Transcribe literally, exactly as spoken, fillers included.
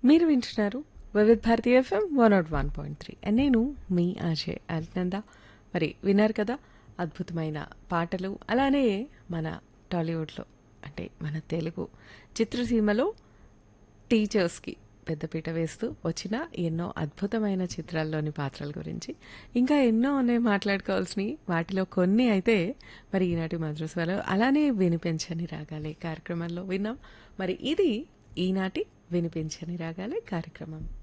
మీరు వింటున్నారు వివిధ Bharati FM one not one point three and నేను మీ ఆశే అల్నంద. మరి విన్నారు కదా అద్భుతమైన పాటలు. అలానే మన టాలీవుడ్లో అంటే మన తెలుగు చిత్రసీమలో టీచర్స్కి పెద్దపీట వేస్తూ వచ్చిన ఎన్నో అద్భుతమైన చిత్రాల్లోని పాత్రల గురించి ఇంకా ఎన్నో ఉన్నాయి మాట్లాడుకోవాల్సినవి. వాటిలో కొన్ని అయితే మరి ఈనాటి మధురస్వరం అలానే వినిపించని రాగాలే కార్యక్రమంలో విన్నాం. మరి ఇది ఈనాటి వినిపించని రాగాలే కార్యక్రమం.